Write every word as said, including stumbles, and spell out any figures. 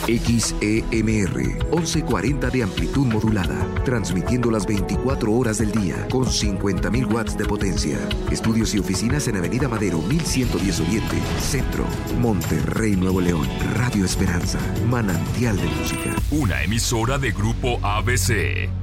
X E M R, once cuarenta de amplitud modulada, transmitiendo las veinticuatro horas del día con cincuenta mil watts de potencia. Estudios y oficinas en Avenida Madero, mil ciento diez Oriente, Centro, Monterrey, Nuevo León. Radio Esperanza, manantial de música. Una emisora de Grupo A B C.